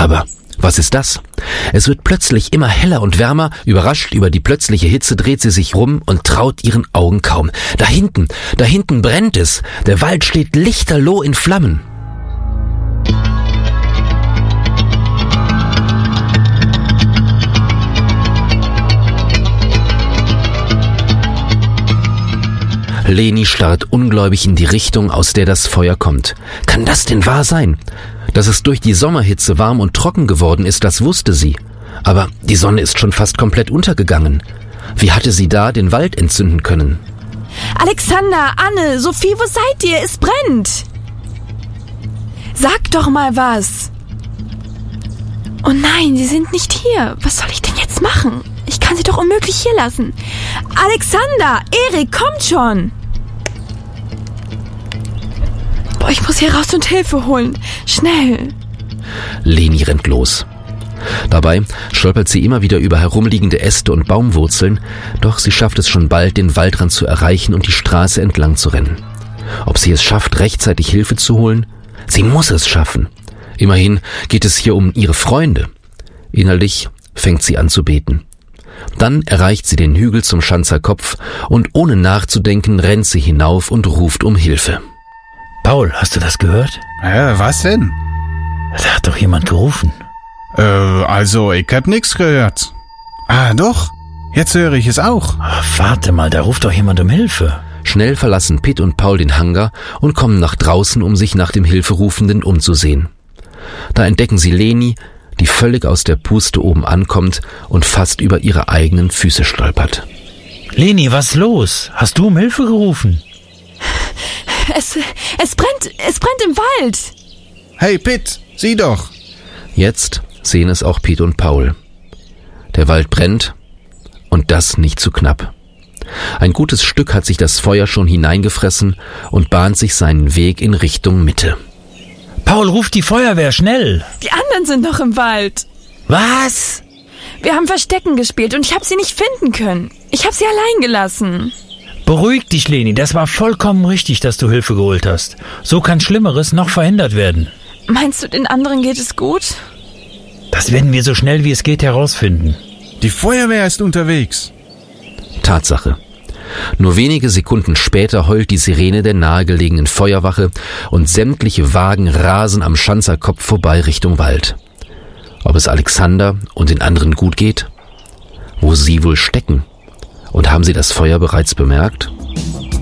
Aber was ist das? Es wird plötzlich immer heller und wärmer. Überrascht über die plötzliche Hitze dreht sie sich rum und traut ihren Augen kaum. Da hinten brennt es. Der Wald steht lichterloh in Flammen. Leni starrt ungläubig in die Richtung, aus der das Feuer kommt. Kann das denn wahr sein? Dass es durch die Sommerhitze warm und trocken geworden ist, das wusste sie. Aber die Sonne ist schon fast komplett untergegangen. Wie hatte sie da den Wald entzünden können? Alexander, Anne, Sophie, wo seid ihr? Es brennt! Sag doch mal was! Oh nein, sie sind nicht hier. Was soll ich denn jetzt machen? Ich kann sie doch unmöglich hier lassen. Alexander, Erik, kommt schon! Boah, ich muss hier raus und Hilfe holen. Schnell! Leni rennt los. Dabei stolpert sie immer wieder über herumliegende Äste und Baumwurzeln, doch sie schafft es schon bald, den Waldrand zu erreichen und die Straße entlang zu rennen. Ob sie es schafft, rechtzeitig Hilfe zu holen? Sie muss es schaffen. Immerhin geht es hier um ihre Freunde. Innerlich fängt sie an zu beten. Dann erreicht sie den Hügel zum Schanzer Kopf und ohne nachzudenken rennt sie hinauf und ruft um Hilfe. Paul, hast du das gehört? Was denn? Da hat doch jemand gerufen. Also, ich hab nix gehört. Ah, doch. Jetzt höre ich es auch. Warte mal, da ruft doch jemand um Hilfe. Schnell verlassen Pitt und Paul den Hangar und kommen nach draußen, um sich nach dem Hilferufenden umzusehen. Da entdecken sie Leni, die völlig aus der Puste oben ankommt und fast über ihre eigenen Füße stolpert. Leni, was los? Hast du um Hilfe gerufen? Es brennt im Wald. Hey Pitt, sieh doch. Jetzt sehen es auch Pitt und Paul. Der Wald brennt und das nicht zu knapp. Ein gutes Stück hat sich das Feuer schon hineingefressen und bahnt sich seinen Weg in Richtung Mitte. Paul, ruft die Feuerwehr, schnell! Die anderen sind noch im Wald. Was? Wir haben Verstecken gespielt und ich habe sie nicht finden können. Ich habe sie allein gelassen. Beruhig dich, Leni, das war vollkommen richtig, dass du Hilfe geholt hast. So kann Schlimmeres noch verhindert werden. Meinst du, den anderen geht es gut? Das werden wir so schnell wie es geht herausfinden. Die Feuerwehr ist unterwegs. Tatsache. Nur wenige Sekunden später heult die Sirene der nahegelegenen Feuerwache und sämtliche Wagen rasen am Schanzer Kopf vorbei Richtung Wald. Ob es Alexander und den anderen gut geht? Wo sie wohl stecken? Und haben sie das Feuer bereits bemerkt?